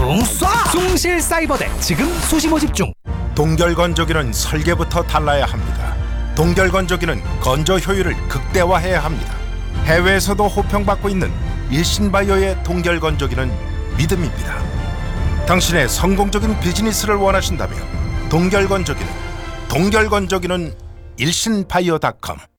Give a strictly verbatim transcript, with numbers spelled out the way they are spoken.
숭 쏴! 숭실 사이버대 지금 수시 모집 중. 동결건조기는 설계부터 달라야 합니다. 동결건조기는 건조 효율을 극대화해야 합니다. 해외에서도 호평받고 있는 일신바이오의 동결건조기는 믿음입니다. 당신의 성공적인 비즈니스를 원하신다면 동결건조기는 동결건조기는 일신바이오 닷컴